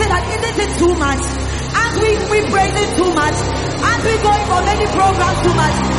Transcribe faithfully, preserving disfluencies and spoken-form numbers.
that isn't it too much? As we we praise it too much, as we going for many programs too much,